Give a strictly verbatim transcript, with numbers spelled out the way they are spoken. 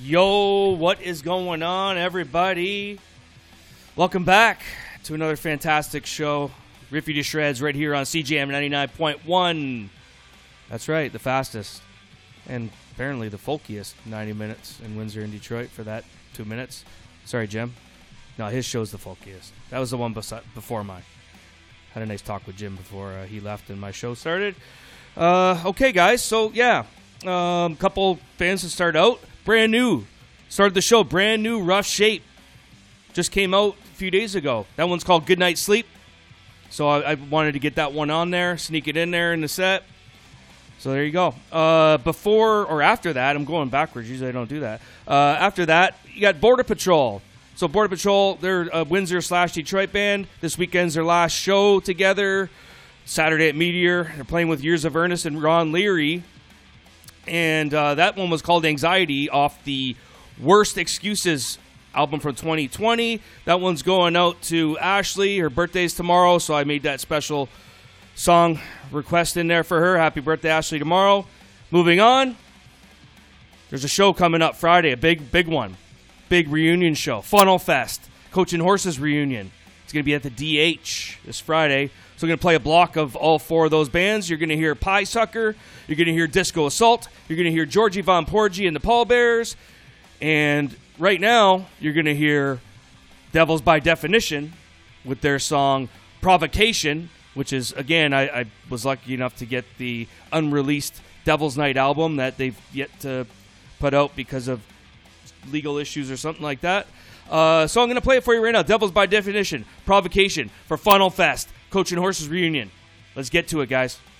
Yo, what is going on, everybody? Welcome back to another fantastic show. Rip you to shreds right here on C J M ninety-nine point one. That's right, the fastest and apparently the folkiest ninety minutes in Windsor and Detroit for that two minutes. Sorry, Jim. No, his show's the folkiest. That was the one besi- before mine. Had a nice talk with Jim before uh, he left and my show started. Uh, okay, guys, so yeah, a um, couple bands to start out. Brand new. Started the show, brand new, Rough Shape. Just came out a few days ago. That one's called Good Night Sleep. So I, I wanted to get that one on there, sneak it in there in the set. So there you go. Uh, before or after that, I'm going backwards. Usually I don't do that. Uh, after that, you got Border Patrol. So Border Patrol, they're a Windsor slash Detroit band. This weekend's their last show together. Saturday at Meteor. They're playing with Years of Ernest and Ron Leary. And uh, that one was called Anxiety off the Worst Excuses album from twenty twenty. That one's going out to Ashley. Her birthday's tomorrow, so I made that special song request in there for her. Happy birthday, Ashley, tomorrow. Moving on. There's a show coming up Friday, a big, big one. Big reunion show. Funnel Fest. Coach and Horses reunion. It's going to be at the D H this Friday. So we're going to play a block of all four of those bands. You're going to hear Pie Sucker. You're going to hear Disco Assault. You're going to hear Georgie Von Porgy and the Pallbearers. And right now, you're going to hear Devils by Definition with their song Provocation, which is, again, I, I was lucky enough to get the unreleased Devil's Night album that they've yet to put out because of legal issues or something like that. Uh, so I'm going to play it for you right now. Devils by Definition, Provocation for Funnel Fest, Coach and Horses reunion. Let's get to it, guys.